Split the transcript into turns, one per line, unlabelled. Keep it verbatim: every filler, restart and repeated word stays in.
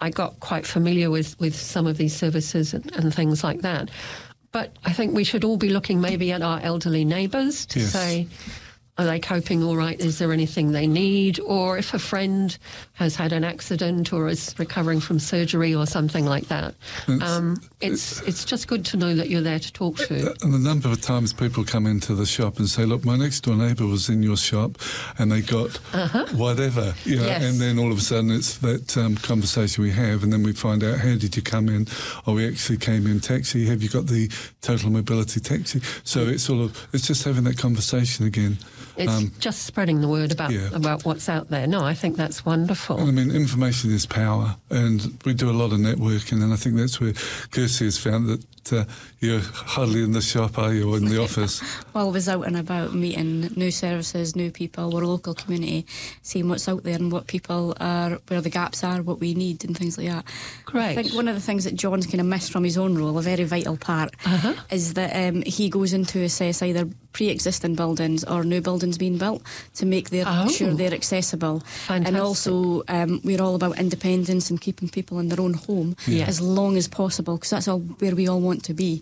I got quite familiar with, with some of these services and, and things like that. But I think we should all be looking maybe at our elderly neighbours to
Yes.
say, are they coping all right? Is there anything they need? Or if a friend has had an accident or is recovering from surgery or something like that,
It's,
um, it's it's just good to know that you're there to talk to.
And the number of times people come into the shop and say, look, my next door neighbour was in your shop and they got
Uh-huh.
whatever, you know,
Yes.
and then all of a sudden it's that um, conversation we have, and then we find out, how did you come in? Oh, we actually came in taxi. Have you got the total mobility taxi? So it's sort of, it's just having that conversation again.
It's
Um,
just spreading the word about
yeah.
about what's out there. No, I think that's wonderful.
I mean, information is power, and we do a lot of networking, and I think that's where Kirsty has found that uh, you're hardly in the shop, are you, or in the office?
Well, I was out and about meeting new services, new people, we're a local community, seeing what's out there and what people are, where the gaps are, what we need and things like that.
Great.
I think one of the things that John's kind of missed from his own role, a very vital part,
Uh-huh.
is that um, he goes in to assess either pre-existing buildings or new buildings being built to make their,
Oh.
sure they're accessible.
Fantastic.
And also um, we're all about independence and keeping people in their own home
Yeah.
as long as possible, because that's all where we all want to be.